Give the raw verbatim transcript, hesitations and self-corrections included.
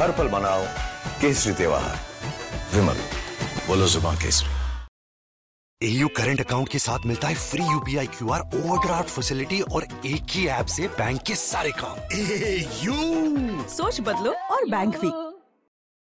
हर पल मनाओ केसरी त्योहार। विमल, बोलो जुबान केसरी। एयू करंट अकाउंट के साथ मिलता है free UPI QR, overdraft facility और एक ही ऐप से बैंक के सारे काम। एयू, सोच बदलो और बैंक भी।